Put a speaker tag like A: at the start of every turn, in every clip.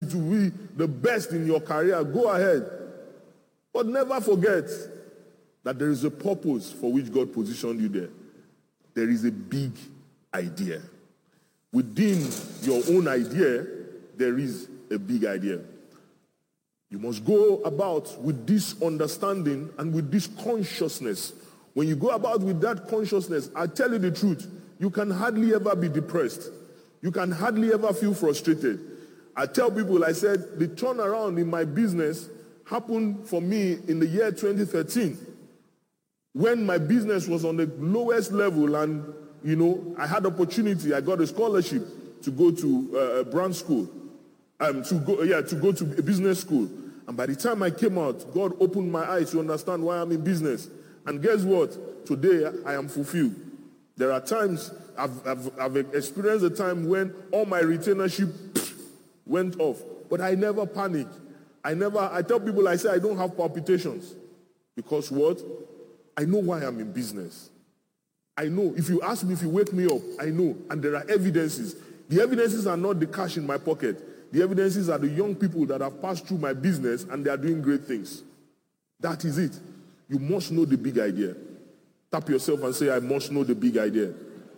A: to be the best in your career, go ahead. But never forget that there is a purpose for which God positioned you there. There is a big idea. Within your own idea, there is a big idea. You must go about with this understanding and with this consciousness. When you go about with that consciousness, I tell you the truth, you can hardly ever be depressed. You can hardly ever feel frustrated. I tell people, I said, the turnaround in my business happened for me in the year 2013 when my business was on the lowest level, and I had opportunity. I got a scholarship to go to a brand school, to go to a business school. And by the time I came out, God opened my eyes to understand why I'm in business. And guess what? Today I am fulfilled. There are times I've experienced a time when all my retainership went off, but I never panic. I tell people, I say I don't have palpitations. Because what? I know why I'm in business. I know. If you ask me, if you wake me up, I know. And there are evidences. The evidences are not the cash in my pocket. The evidences are the young people that have passed through my business and they are doing great things. That is it. You must know the big idea. Tap yourself and say, I must know the big idea.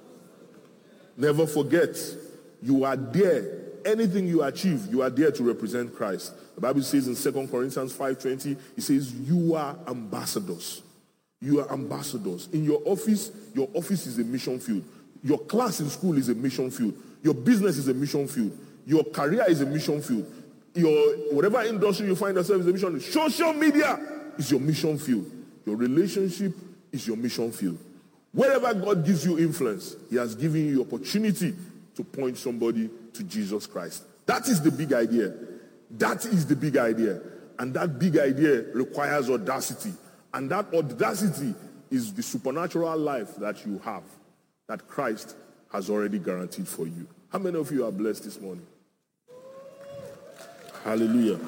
A: Never forget, you are there. Anything you achieve, you are there to represent Christ. The Bible says in 2 Corinthians 5:20, it says, you are ambassadors. You are ambassadors. In your office is a mission field. Your class in school is a mission field. Your business is a mission field. Your career is a mission field. Your whatever industry you find yourself is a mission field. Social media is your mission field. Your relationship is your mission field. Wherever God gives you influence, he has given you opportunity to point somebody to Jesus Christ. That is the big idea. That is the big idea. And that big idea requires audacity. And that audacity is the supernatural life that you have, that Christ has already guaranteed for you. How many of you are blessed this morning? Hallelujah.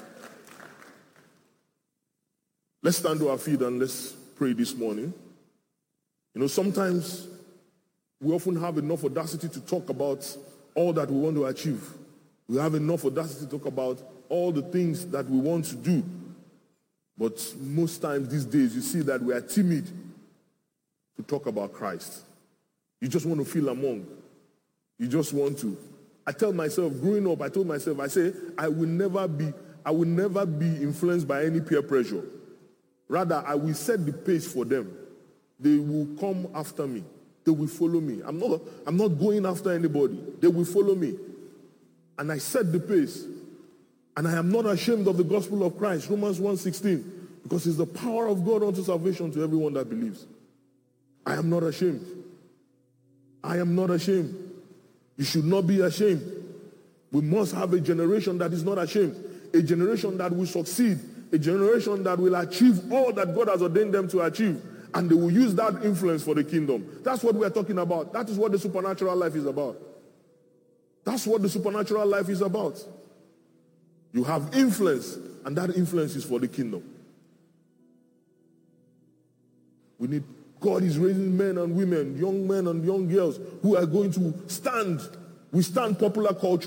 A: Let's stand to our feet and let's pray this morning. Sometimes we often have enough audacity to talk about all that we want to achieve. We have enough audacity to talk about all the things that we want to do. But most times these days, you see that we are timid to talk about Christ. You just want to feel among. You just want to. I tell myself, growing up, I say, I will never be influenced by any peer pressure. Rather, I will set the pace for them. They will come after me. They will follow me. I'm not going after anybody. They will follow me. And I set the pace. And I am not ashamed of the gospel of Christ, Romans 1:16, because it's the power of God unto salvation to everyone that believes. I am not ashamed. I am not ashamed. You should not be ashamed. We must have a generation that is not ashamed, a generation that will succeed, a generation that will achieve all that God has ordained them to achieve, and they will use that influence for the kingdom. That's what we are talking about. That is what the supernatural life is about. That's what the supernatural life is about. You have influence, and that influence is for the kingdom. God is raising men and women, young men and young girls who are going to stand, withstand popular culture.